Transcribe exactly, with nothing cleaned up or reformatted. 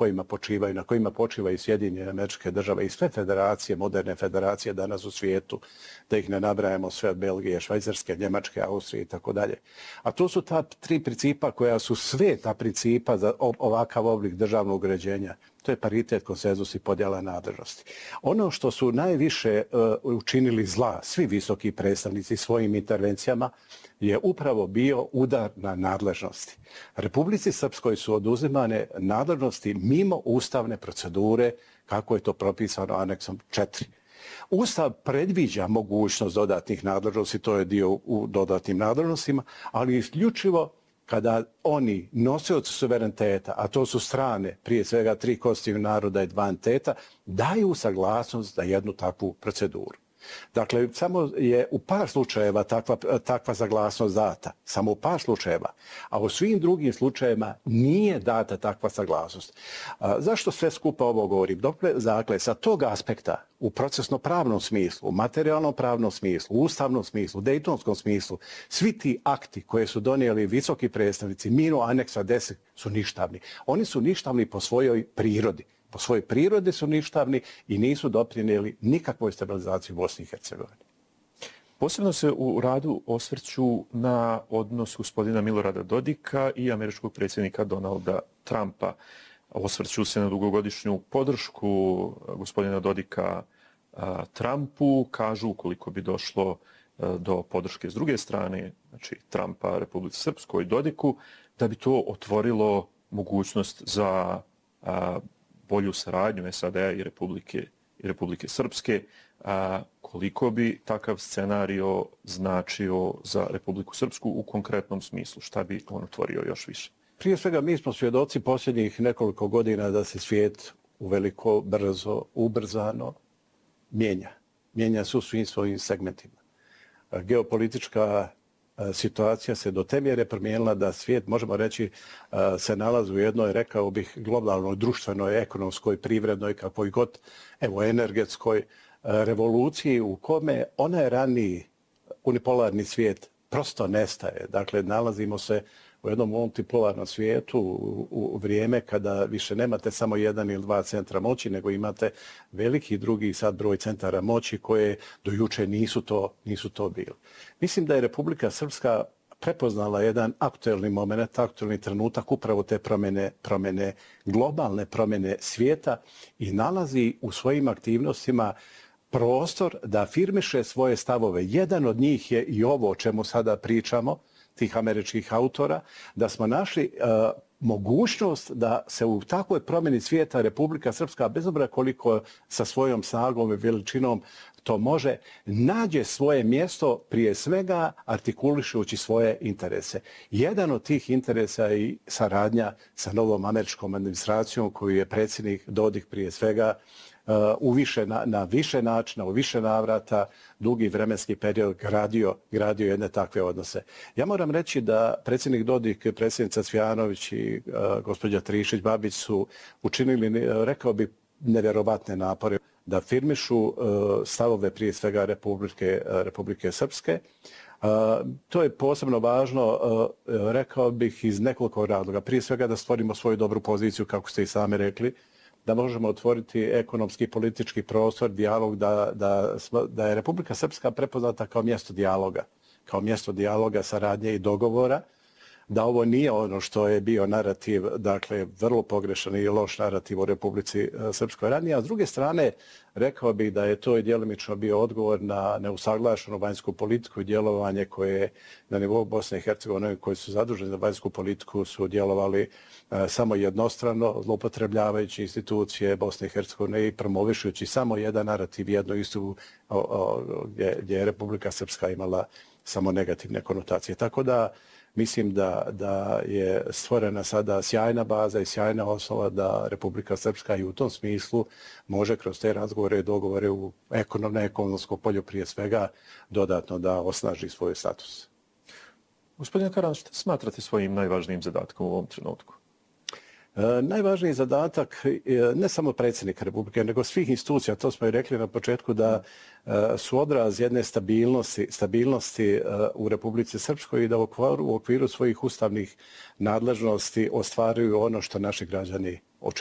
kojima počivaju, na kojima počivaju Sjedinjene Američke Države i sve federacije, moderne federacije danas u svijetu, da ih ne nabrajamo sve od Belgije, Švajcarske, Njemačke, Austrije i tako dalje. A to su ta tri principa koja su sve ta principa za ovakav oblik državnog uređenja. To je paritet, konsenzus i podjela nadležnosti. Ono što su najviše uh, učinili zla, svi visoki predstavnici svojim intervencijama, je upravo bio udar na nadležnosti. Republici Srpskoj su oduzimane nadležnosti mimo ustavne procedure, kako je to propisano aneksom četiri. Ustav predviđa mogućnost dodatnih nadležnosti, to je dio u dodatnim nadležnostima, ali isključivo kada oni nosioci suvereniteta, a to su strane, prije svega tri konstitutivnih naroda i dva entiteta, daju saglasnost za jednu takvu proceduru. Dakle, samo je u par slučajeva takva, takva saglasnost data, samo u par slučajeva, a u svim drugim slučajevima nije data takva saglasnost. A, zašto sve skupa ovo govorim? Dokle, dakle, sa tog aspekta, u procesno-pravnom smislu, u materijalno-pravnom smislu, u ustavnom smislu, u dejtonskom smislu, svi ti akti koje su donijeli visoki predstavnici mimo aneksa deset su ništavni. Oni su ništavni po svojoj prirodi. Po svojoj prirodi su ništavni i nisu doprinijeli nikakvoj stabilizaciji u Bosni i Hercegovini. Posebno se u radu osvrću na odnos gospodina Milorada Dodika i američkog predsjednika Donalda Trumpa. Osvrću se na dugogodišnju podršku gospodina Dodika a, Trumpu. Kažu, ukoliko bi došlo a, do podrške s druge strane, znači Trumpa Republici Srpskoj i Dodiku, da bi to otvorilo mogućnost za a, bolju saradnju S A D-a i Republike, i Republike Srpske. A, koliko bi takav scenario značio za Republiku Srpsku u konkretnom smislu? Šta bi on otvorio još više? Prije svega, mi smo svjedoci posljednjih nekoliko godina da se svijet uveliko, brzo, ubrzano mijenja. Mijenja se u svim svojim segmentima. Geopolitička situacija se do te mjere promijenila da svijet, možemo reći, se nalazi u jednoj, rekao bih, globalnoj, društvenoj, ekonomskoj, privrednoj, kakvoj god, evo, energetskoj revoluciji u kome onaj raniji unipolarni svijet prosto nestaje. Dakle, nalazimo se u jednom multipolarnom svijetu u, u vrijeme kada više nemate samo jedan ili dva centra moći, nego imate veliki drugi sad broj centara moći koje do juče nisu to, nisu to bili. Mislim da je Republika Srpska prepoznala jedan aktuelni moment, aktuelni trenutak, upravo te promjene, promjene, globalne promjene svijeta i nalazi u svojim aktivnostima prostor da afirmiše svoje stavove. Jedan od njih je i ovo o čemu sada pričamo, tih američkih autora, da smo našli uh, mogućnost da se u takvoj promjeni svijeta Republika Srpska, bez obzira koliko sa svojom snagom i veličinom to može, nađe svoje mjesto prije svega artikulišući svoje interese. Jedan od tih interesa je i saradnja sa novom američkom administracijom koju je predsjednik Dodik prije svega Uh, u više na, na više načina, u više navrata, dugi vremenski period gradio, gradio jedne takve odnose. Ja moram reći da predsjednik Dodik, predsjednica Cvijanović i uh, gospođa Trišić-Babić su učinili, rekao bi, nevjerovatne napore da afirmišu uh, stavove prije svega Republike, uh, Republike Srpske. Uh, to je posebno važno, uh, rekao bih, iz nekoliko razloga. Prije svega da stvorimo svoju dobru poziciju, kako ste i sami rekli, da možemo otvoriti ekonomski i politički prostor, dijalog, da, da, da je Republika Srpska prepoznata kao mjesto dijaloga, kao mjesto dijaloga, saradnje i dogovora, da ovo nije ono što je bio narativ, dakle, vrlo pogrešan i loš narativ u Republici Srpskoj ranije, a s druge strane, rekao bih da je to i djelomično bio odgovor na neusaglašenu vanjsku politiku i djelovanje koje na nivou Bosne i Hercegovine, koji su zaduženi za vanjsku politiku, su djelovali uh, samo jednostrano, zloupotrebljavajući institucije Bosne i Hercegovine i promovišući samo jedan narativ, jednu istu o, o, gdje, gdje je Republika Srpska imala samo negativne konotacije. Tako da mislim da, da je stvorena sada sjajna baza i sjajna osnova da Republika Srpska i u tom smislu može kroz te razgovore i dogovore u ekonom, na ekonomskom polju prije svega dodatno da osnaži svoj status. Gospodine Karan, šta smatrate svojim najvažnijim zadatkom u ovom trenutku? E, najvažniji zadatak je ne samo predsjednika Republike, nego svih institucija, to smo i rekli na početku, da e, su odraz jedne stabilnosti, stabilnosti e, u Republici Srpskoj i da u okviru, u okviru svojih ustavnih nadležnosti ostvaruju ono što naši građani